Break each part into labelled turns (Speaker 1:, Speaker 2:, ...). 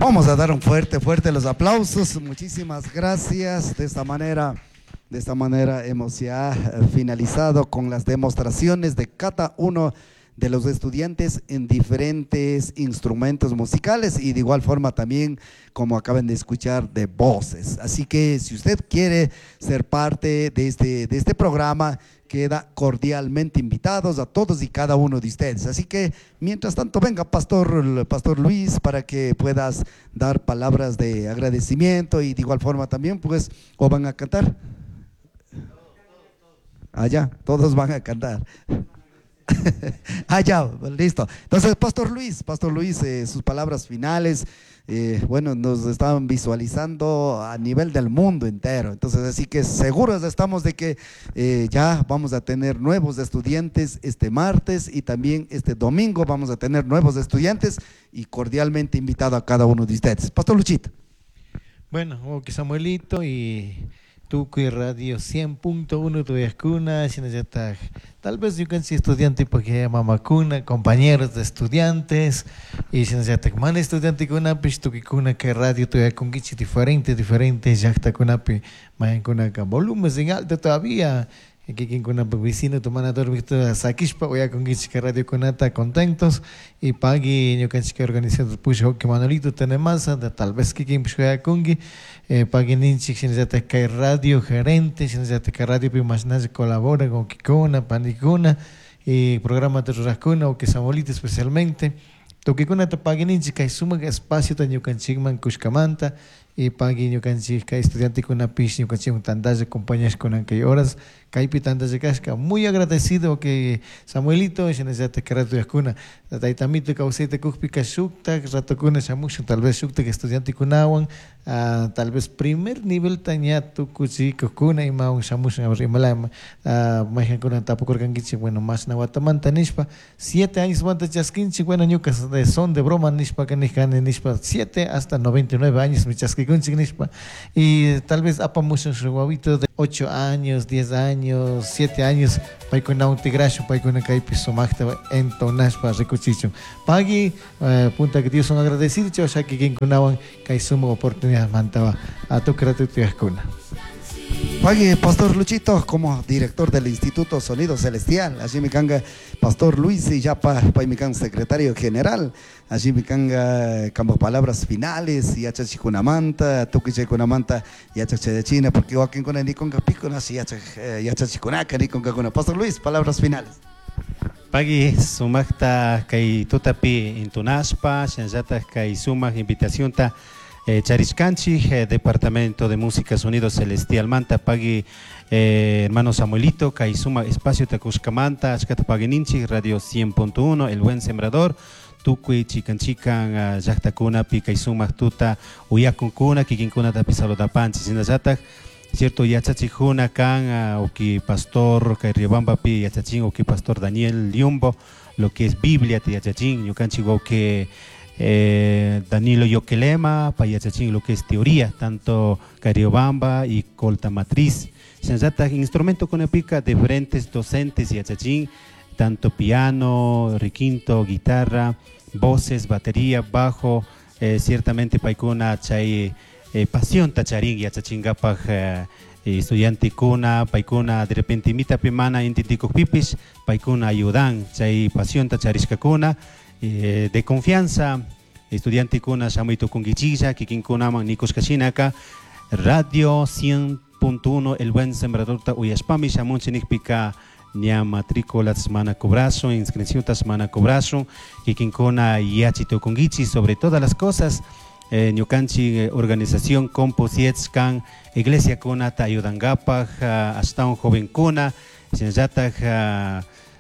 Speaker 1: Vamos a dar un fuerte los aplausos. Muchísimas gracias. De esta manera hemos ya finalizado con las demostraciones de cada uno de los estudiantes en diferentes instrumentos musicales y de igual forma también, como acaban de escuchar, de voces. Así que si usted quiere ser parte de este programa, queda cordialmente invitados a todos y cada uno de ustedes. Así que, mientras tanto, venga, Pastor Luis, para que puedas dar palabras de agradecimiento y de igual forma también, pues, o van a cantar. Allá, todos van a cantar. Ya, listo. Entonces, Pastor Luis, sus palabras finales. Bueno, nos estaban visualizando a nivel del mundo entero, entonces así que seguros estamos de que ya vamos a tener nuevos estudiantes este martes y también este domingo vamos a tener nuevos estudiantes y cordialmente invitado a cada uno de ustedes. Pastor Luchito.
Speaker 2: Bueno, ok, Samuelito y Tucuy Radio 100.1 tu escuna, tal vez yo cansi estudiante porque mamá cuna, compañeros de estudiantes y si no se man estudiante kuna pues tu kuna que radio tu con diferente ya está kuna pe más kuna con volúmenes en alto todavía. Aquí quien con un vecino tomando dormir saquispa voy a con que radio con ata contentos y pagui yo cansi que organizado puso que Manolito tiene masa tal vez que quien puso con pagui ninchi si necesita que radio gerente si necesita que radio pues más nada colabora con Kikona Panicuna y programa de Rascuna o que Samuelito especialmente toque con ata pagui ninchi que suma espacio tan yo cansi man Cuscamanta y pagui yo cansi que estudiante con una pis yo cansi un tandas de compañías con que horas Caipi tantas de casca, muy agradecido que Samuelito se necesita que rato de cuna, taitamito causete cupica shukta, rato cuna shamushu, tal vez shukta que estudiante kunawan, tal vez primer nivel tañato kuchi cuna y maun shamushu abrimala, majan kuna tapo corgangichi, bueno más nahuatamanta nispa, 7 años manta chasquinchi, bueno ñucas de son de broma nispa que nispa 7 hasta 99 años mi chasquikunchi nispa y tal vez apamushu guavito de 8 años, 10 años 7 años, para con un tigracho, para con un piso magta en tonas para recuchicho. Pagui, punta que Dios son agradecidos, o sea que quien conaban que suma oportunidad mantaba a tu gratuito escuna.
Speaker 1: Pagui, Pastor Luchito, como director del Instituto Sonido Celestial, allí me canga Pastor Luis y ya para mi can secretario general, allí me canga como palabras finales y hacha chicunamanta, toque kunamanta y hacha de China, porque aquí con ni con capico nací hacha chicunaca ni con caguna. Pastor Luis, palabras finales.
Speaker 3: Pagi sumakta kai tutapi intunaspa, sensata kai sumak invitación ta Chariscanchi, Departamento de Música Sonido Celestial Manta, Pagui hermano Samuelito, Kaisuma Espacio Tacuscamanta, Ashkatapagininchi, Radio 100.1, El Buen Sembrador, Tucuy, Chicanchican, Yactacuna, Picaisuma, Tuta, Uyacuncuna, Kikincuna, Tapisalo da Panchi, Sinazatak, cierto, Yachachijuna, Can, Oki Pastor, Kairiabamba, Pi, Yachachin, Oki Pastor Daniel Liumbo, lo que es Biblia, Yachachin, Yucanchigo, que Danilo Yokelema, Payachachín, lo que es teoría, tanto Cariobamba y Colta Matriz. Sensata, instrumento con epica de diferentes docentes y achachín, tanto piano, requinto, guitarra, voces, batería, bajo, ciertamente paikuna chay pasión tacharín y achachingapaj estudiante kuna, paikuna de repente imita pimana intitico pipis, paikuna ayudan, chay pasión tacharishka kuna. De confianza, estudiante kuna Samuito Kungichilla, Kikin Kunaman Nikos Kachinaka, Radio 100.1, El Buen Sembrador ta Uyaspami, Shamunchinikpika, Nia matrículas mana cobrazo, inscripción mana cobrazo, Kikin Kuna Yachito Kungichi, sobre todas las cosas, Ñukanchi organización Composietskan, Iglesia Kuna ta Ayudangapa, hasta un joven Kuna, Sinjata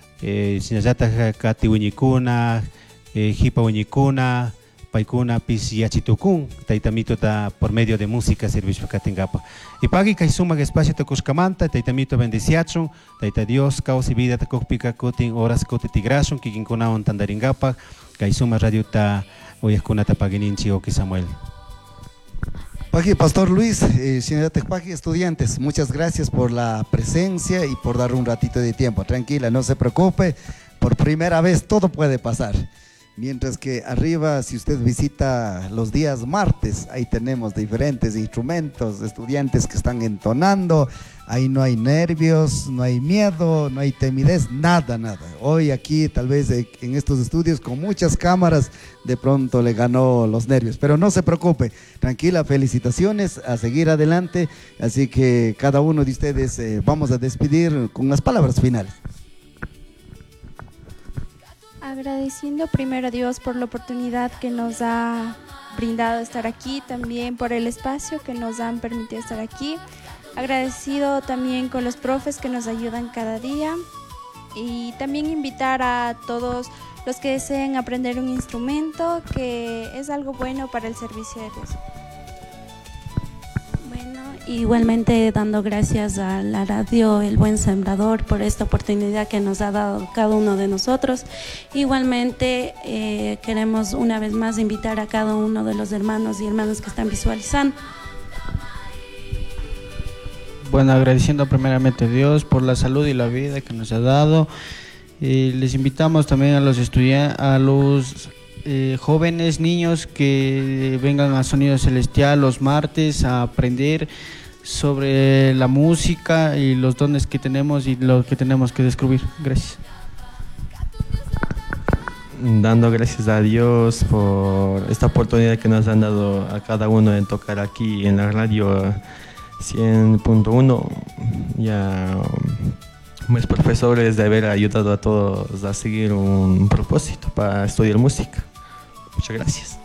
Speaker 3: Kati Uñikuna, Hipa Uñicuna, Paikuna, Pis Yachitukun, Taitamito ta por medio de música servicio Katingapa. Y pagi Kaisuma espacio Tacuscamanta, Taitamito bendiciachun, Taita Dios, causa y vida Tacopika Cotin, horas Cote Tigrashun, Kikinkunaon Tandaringapa, Kaisuma Radio ta Oyascuna Tapagininchi Oki Samuel.
Speaker 1: Pagi, Pastor Luis, Pagi, estudiantes, muchas gracias por la presencia y por dar un ratito de tiempo. Tranquila, no se preocupe, por primera vez todo puede pasar. Mientras que arriba, si usted visita los días martes, ahí tenemos diferentes instrumentos, estudiantes que están entonando, ahí no hay nervios, no hay miedo, no hay timidez, nada, nada. Hoy aquí tal vez en estos estudios con muchas cámaras de pronto le ganó los nervios, pero no se preocupe, tranquila, felicitaciones, a seguir adelante, así que cada uno de ustedes vamos a despedir con las palabras finales.
Speaker 4: Agradeciendo primero a Dios por la oportunidad que nos ha brindado estar aquí, también por el espacio que nos han permitido estar aquí. Agradecido también con los profes que nos ayudan cada día y también invitar a todos los que deseen aprender un instrumento, que es algo bueno para el servicio de Dios.
Speaker 5: Igualmente dando gracias a la radio El Buen Sembrador por esta oportunidad que nos ha dado cada uno de nosotros. Igualmente queremos una vez más invitar a cada uno de los hermanos y hermanas que están visualizando.
Speaker 6: Bueno, agradeciendo primeramente a Dios por la salud y la vida que nos ha dado. Les invitamos también a los estudiantes, a los jóvenes, niños que vengan a Sonido Celestial los martes a aprender sobre la música y los dones que tenemos y lo que tenemos que descubrir. Gracias.
Speaker 7: Dando gracias a Dios por esta oportunidad que nos han dado a cada uno de tocar aquí en la radio 100.1 y a mis profesores de haber ayudado a todos a seguir un propósito para estudiar música. Muchas gracias.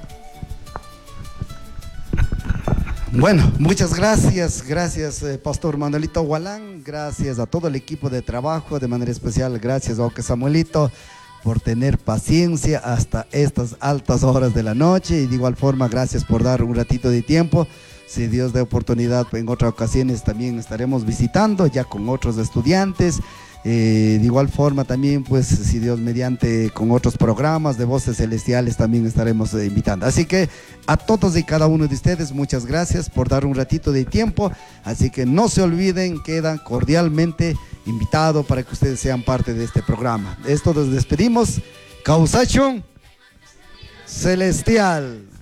Speaker 1: Bueno, muchas gracias, Pastor Manuelito Gualán, gracias a todo el equipo de trabajo, de manera especial gracias a Oque Samuelito por tener paciencia hasta estas altas horas de la noche y de igual forma gracias por dar un ratito de tiempo. Si Dios da oportunidad, en otras ocasiones también estaremos visitando ya con otros estudiantes. De igual forma también, pues, si Dios mediante, con otros programas de Voces Celestiales también estaremos invitando. Así que a todos y cada uno de ustedes, muchas gracias por dar un ratito de tiempo. Así que no se olviden, quedan cordialmente invitados para que ustedes sean parte de este programa. Esto nos despedimos. Causachón Celestial.